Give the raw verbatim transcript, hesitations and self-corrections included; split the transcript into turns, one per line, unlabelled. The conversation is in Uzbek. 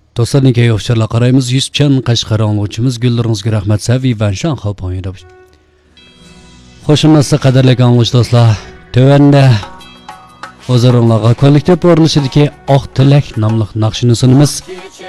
Dostlarning key ofşarla qarayımız Yusupcan Qashqar anlıqçımız Güllerinizge rahmet sevi ve şan xalpan yedib. Hoşumnazsa qadarlik anlıqçı dostlar. Tövende Hozurunlarga kollektiv ornışıdaki Oq Tilak namlıq naqşını sunumuz.